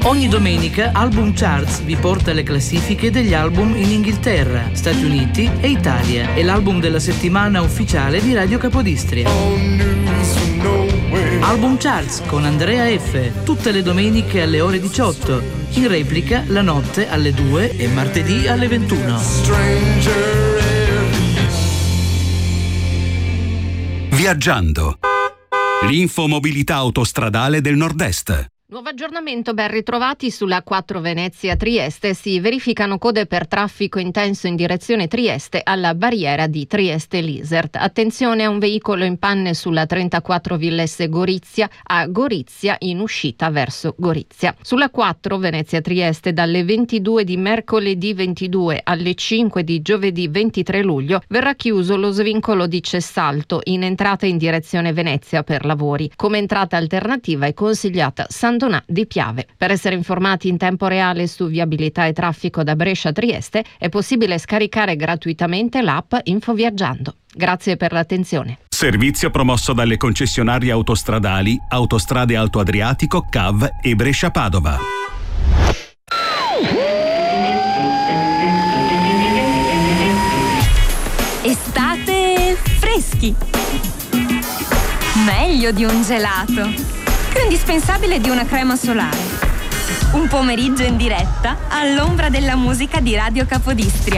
Ogni domenica Album Charts vi porta le classifiche degli album in Inghilterra, Stati Uniti e Italia. È l'album della settimana ufficiale di Radio Capodistria. Album Charts con Andrea F. tutte le domeniche alle ore 18, in replica la notte alle 2 e martedì alle 21. Viaggiando. L'infomobilità autostradale del Nord-Est. Nuovo aggiornamento, ben ritrovati sulla 4 Venezia-Trieste. Si verificano code per traffico intenso in direzione Trieste alla barriera di Trieste-Lisert. Attenzione a un veicolo in panne sulla 34 Villesse Gorizia a Gorizia in uscita verso Gorizia. Sulla 4 Venezia-Trieste dalle 22 di mercoledì 22 alle 5 di giovedì 23 luglio verrà chiuso lo svincolo di Cessalto in entrata in direzione Venezia per lavori. Come entrata alternativa è consigliata San Donà di Piave. Per essere informati in tempo reale su viabilità e traffico da Brescia a Trieste è possibile scaricare gratuitamente l'app Infoviaggiando. Grazie per l'attenzione. Servizio promosso dalle concessionarie autostradali Autostrade Alto Adriatico, CAV e Brescia Padova. Estate freschi. Meglio di un gelato. Più indispensabile di una crema solare. Un pomeriggio in diretta all'ombra della musica di Radio Capodistria.